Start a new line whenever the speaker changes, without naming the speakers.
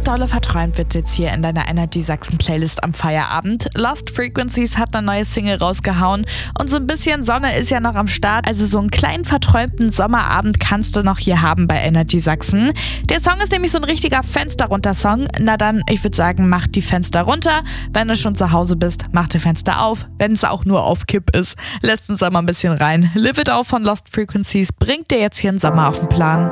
dolle verträumt wird jetzt hier in deiner Energy Sachsen Playlist am Feierabend. Lost Frequencies hat eine neue Single rausgehauen und so ein bisschen Sonne ist ja noch am Start, also so einen kleinen verträumten Sommerabend kannst du noch hier haben bei Energy Sachsen. Der Song ist nämlich so ein richtiger Fenster-runter-Song. Na dann, ich würde sagen, mach die Fenster runter. Wenn du schon zu Hause bist, mach die Fenster auf. Wenn es auch nur auf Kipp ist, lässt uns da mal ein bisschen rein. Live It Out von Lost Frequencies bringt dir jetzt hier einen Sommer auf den Plan.